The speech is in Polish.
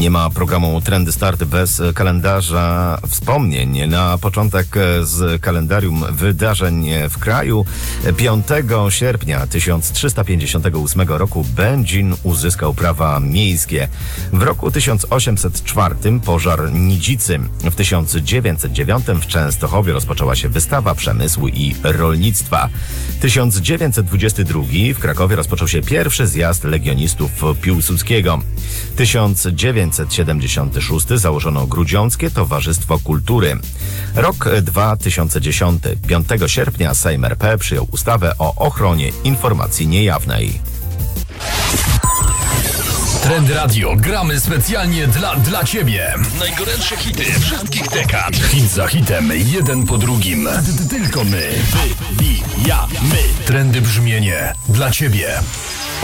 Nie ma programu Trendy Start bez kalendarza wspomnień. Na początek z kalendarium wydarzeń w kraju. 5 sierpnia 1358 roku Będzin uzyskał prawa miejskie. W roku 1804 pożar Nidzicy. W 1909 w Częstochowie rozpoczęła się wystawa przemysłu i rolnictwa. 1922 w Krakowie rozpoczął się pierwszy zjazd legionistów Piłsudskiego. 1976 założono Grudziąckie Towarzystwo Kultury. Rok 2010. 5 sierpnia Sejm RP przyjął ustawę o ochronie informacji niejawnej. Trend Radio. Gramy specjalnie dla Ciebie. Najgorętsze hity wszystkich dekad. Hit za hitem, jeden po drugim. Tylko my. Wybijamy. Trendy brzmienie dla Ciebie.